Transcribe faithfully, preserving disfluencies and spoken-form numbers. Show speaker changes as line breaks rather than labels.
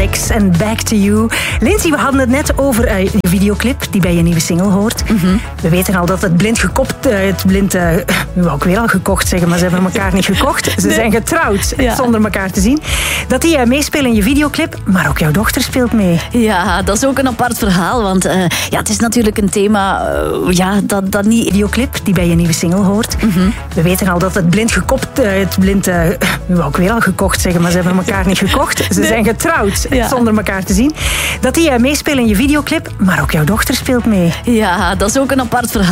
Alex en Back to You. Lindsay, we hadden het net over uh, je videoclip die bij je nieuwe single hoort. Mm-hmm. We weten al dat het blind gekopt... Uh, het blind... Uh, nu wou ik weer al gekocht zeggen, maar ze hebben elkaar niet gekocht. Ze nee. zijn getrouwd ja. zonder elkaar te zien. Dat die uh, meespelen in je videoclip, maar ook jouw dochter speelt mee.
Ja, dat is ook een apart verhaal, want uh, ja, het is natuurlijk een thema uh, ja, dat, dat niet...
videoclip die bij je nieuwe single hoort. Mm-hmm. We weten al dat het blind gekopt... Uh, het blind... Uh, nu wou ik weer al gekocht zeggen, maar ze hebben elkaar niet gekocht. Ze nee. zijn getrouwd ja. zonder elkaar te zien. Dat die uh, meespelen in je videoclip, maar ook jouw dochter speelt mee.
Ja, dat is ook een apart verhaal.